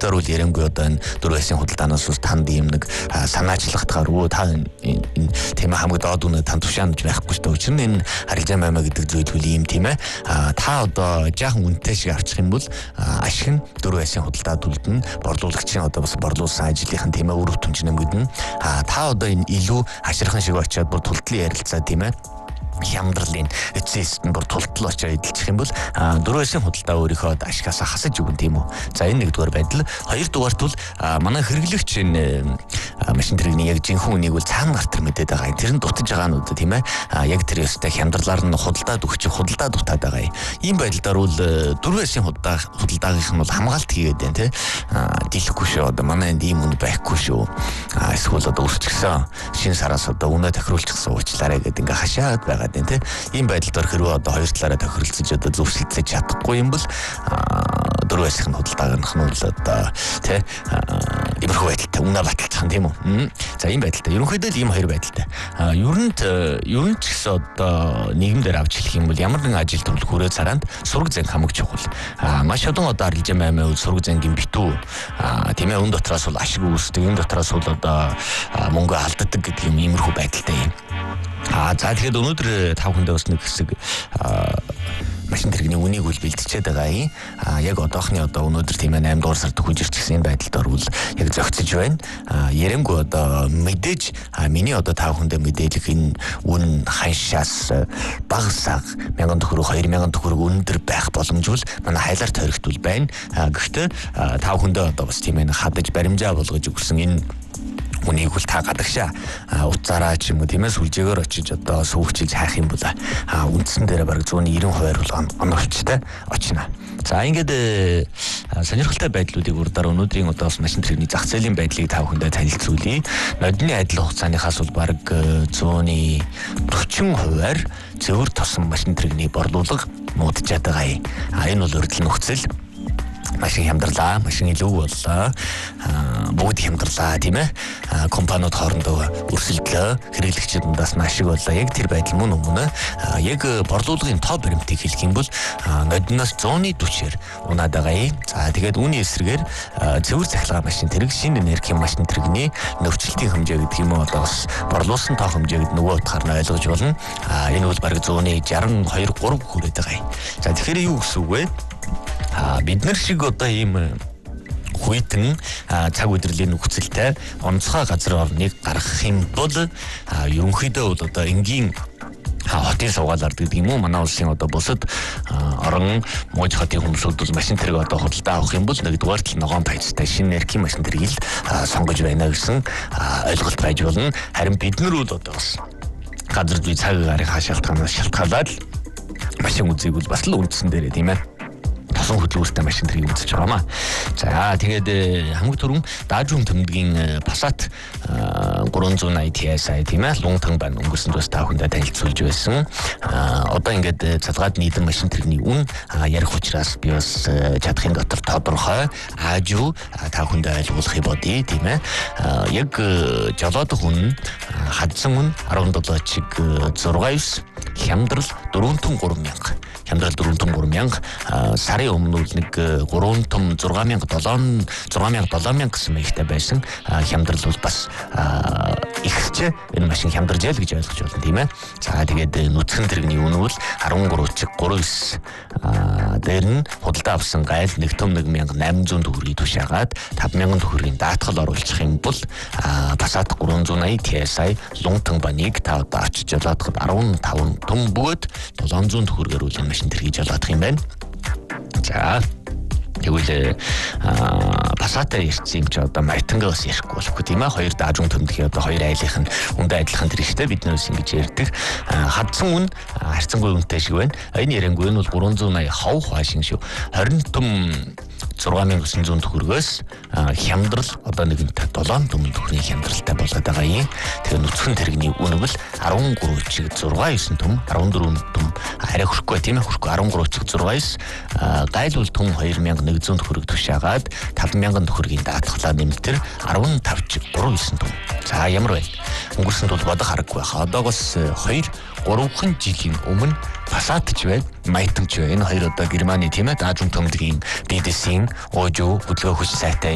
талаар үл ярэмгүй одоо энэ дөрвөөсийн худалдаанаас ус танд юм нэг санаачлагтгаар өө та энэ тийм хамгийн доод үнэ танд тушаанж байхгүй шүү дээ. Учир нь энэ харилцаа маймаа гэдэг зүйлгүй юм тийм ээ. Та одоо жаахан үнэтэй шиг авчих юм бол ашиг нь дөрвөөсийн худалдаа төлдөн борлуулагчийн одоо бас борлуулсан ажлынхан тийм ээ үр өтөмж нэмэгдэн. Та одоо энэ илүү аширхан шиг очиад бүр тултлын ярилцаа тийм ээ. Хямдралын эцэст нь бүр тултал очоо эдэлчих юм бол дөрвөөсийн худалдаа өөрийнхөө ашигаас хасаж өгөн тийм үү. За энэ нэгдүгээр байдал. Хоёрдугаарт бол манай хэрэглэгч энэ машин тэрэгний яг жинхэнэ үнийг бол цаана гартар мэдээд байгаа. Тэр нь дутаж байгаа нь үү тийм ээ. Яг тэр ёстой хямдралаар нь худалдаа дутаад байгаа. Ийм байдлаар бол дөрвөөсийн худалдаагийнх нь бол хамгаалт хийгээд байна тийм. Дийлэхгүй шүү. Одоо манай энд ийм үн байхгүй шүү. Эсвэл одоо өсчихсөн шинэ сараас одоо үнэ тохируулчихсан уучлаарай гэдэг ингээ хашаад байгаа. Ийм байдалд хэрвээ одоо хоёр талаараа тохиролцож одоо зөвшөлдөж чадахгүй юм бол дөрвөөсийн худалдаагийнх нь бол одоо тий иймэрхүү байдалтай үнэ баталцах тийм үү. За ийм байдалтай. Ерөнхийдөө ийм хоёр байдалтай. Ер нь ч гэсэн одоо нийгэмдэр авч хэлэх юм бол ямар нэгэн ажил төлөв хүрээ цараанд сураг зэн хамаг чухал. Маш олон одоо арилжаа маймаа сураг зэнгийн битүү тийм ээ өн дотроос бол ашиг үүсдэг, энэ дотроос бол одоо мөнгө алддаг гэдэг юм иймэрхүү байдалтай юм. За тэгэхээр өнөөдөр тав хүндээ бас нэг хэсэг машин тэрэгний үнийг үл бэлтжээд байгаа юм. Яг одоохны одоо өнөөдөр тийм ээ 8 дугаар сард хүжирч гисэн байдалд орвол яг зохицож байна. Ярэмгүй одоо мэдээж миний одоо тав хүндээ мэдээлэх энэ үн ханшаас багасаг 1000 төгрөг 2000 төгрөг өндөр байх боломж бол манай хайлаар тойрогтвол байна. Гэхдээ тав хүндээ одоо бас тийм ээ хадаж баримжаа болгож өгсөн энэ үнийг бол та гадагшаа уцаараа ч юм уу тийм ээ сүлжээгээр очиж одоо сүүгчилж хайх юм бол үндсэн дээр бараг 190% бол оновчтой очино. За ингээд сонирхолтой байдлуудыг урдаар өнөөдрийн удаас машин тэрэгний зах зээлийн байдлыг та бүхэндээ танилцуулъя. Нодны адил хугацааныхаас бол бараг 140%-аар зөвөр тосон машин тэрэгний борлуулга муудчаад байгаа юм. Энэ бол урьдчилан нөхцөл. Машин хямдрлаа, машин илүү боллоо, бүгд хямдрлаа тийм ээ. Компаниуд хоорондоо өрсөлдлөө, хэрэглэгчид дундаас нь ашиг боллоо. Яг тэр байдал мөн өмнө яг борлуулгын тоо баримтыг хэлэх юм бол нодноос 140-ээр унаад байгаа юм. За тэгээд үүний эсрэгээр цэвэр цахилгаан машин тэрэг, шинэ энергийн машин тэрэгний нөхцөлтийн хэмжээ гэдэг юм уу одоо бас борлуулсан тоо хэмжээгд нөгөө утгаар нь ойлгож болно. Энэ бол бараг 162-3 хүрээд байгаа юм. За тэгэхээр юу гэсэн үг вэ? Бид нар шиг одоо ийм хүйтэн цаг үеэрлийн нөхцөлтэй онцгой газар орныг гаргах юм бол ерөнхийдөө бол одоо энгийн хотын суугаалаар гэдэг юм уу манай улсын одоо бусад орон мууж хотын хүмүүсүүд бол машин тэрэг одоо худалдаа авах юм бол нэгдүгээр тал ногоон пайцтай шинэ энергийн машин тэргийг сонгож байна гэсэн ойлголт байж болно. Харин бид нар бол одоо бас газар зүй цаг аарын шалтгаанаас шалтгаалаад машин үзийг бол бас л үндсэн дээрээ тийм ээ тосон хөдөлгөөнтэй машин тэргийг үзэж байгаамаа. За тэгээд хамгийн түрүүн даажун төмдгийн Passat 380 TSI тийм ээ лунгтан байна өнгөрсөн туус та бүхэндээ танилцуулж байсан. Одоо ингээд цалгаад нийтэн машин тэрэгний үн ярих учраас би бас чадахын дотор тодорхой аажуу та бүхэндээ ойлгуулахыг бодъё тийм ээ. Яг жолоодох үн хадсан үн 17 чиг 69 хямдрал 403,000 хямдрал 403,000 сарын өмнө нэг 3,6,700 гэсэн мэйгтэй байсан. Хямдрал бол бас ихсчээ энэ машин хямдарж ял гэж ойлгож байна тийм ээ. За тэгээд нүцгэн тэрэгний үн бол 13.39 дээр нь худалдаа авсан гайл 1,800 төгрөгийг түшээгээд 5,000 төгрөгийн даатгал оруулах юм бол Passat 380 TSI лунгтан баныг та одоо очиж жолоодоход 15 том бөгөөд 700 төгрөгөөр үл машин тэргийг жолоодох юм байна. За тэгвэл Passat ирсэн юм чи одоо Martin-г бас ярихгүй болохгүй тийм ээ. Хоёр даажун төмдгийн одоо хоёр айлынх нь үндэ адилхан тэр ихтэй бид нөөс ингэж ярьдаг. Хадсан үн харьцангуй үнэтэй шиг байна. Энэ ярангуй нь бол 380 хов хаашин шүү. 20 том 6,900 төгрөгөөс хямдрал одоо нэг 7 төмөн төгрөгийн хямдралтай болоод байгаа юм. Тэгээ нүцгэн тэрэгний үн бол 13 чиг 6,9 том 14 том арай хүрхгүй тийм ээ хүрхгүй 13 чиг 6,9 гайл бол том 2,100 төгрөг түшээгээд 5,000 төгрөгийн даатгалаа нэмэлтэр 15 чиг 3,9 том. За ямар байна? Өнгөрсөнд бол бодох хараггүй байхаа. Одоогоос 2-3 жилийн өмнө Passat ч байд, Martin ч байд. Энэ хоёр одоо Германы тийм ээ даажун төмдгийн BDC-ийн уужуу хөдөлгөөн хүч сайтай